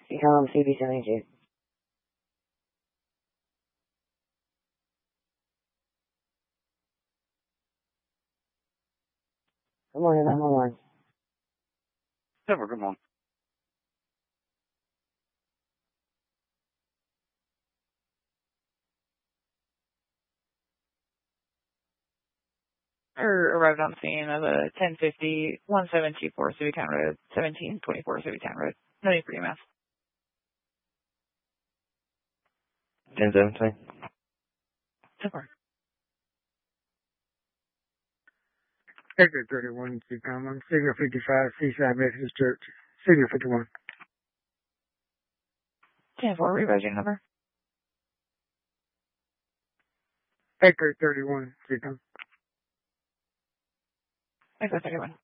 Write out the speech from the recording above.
Become CB72. Good morning, 911. Silver, good morning. Arrived on scene of a 1050 1724 Civitan Road, 1724 Civitan Road. No need for EMS. 1017. Silver. Exit 31, Civitan, I'm Signal 55, Seaside Methodist Church. Signal 51. 10-4, revise your number. Exit 31, Civitan. Exit 31.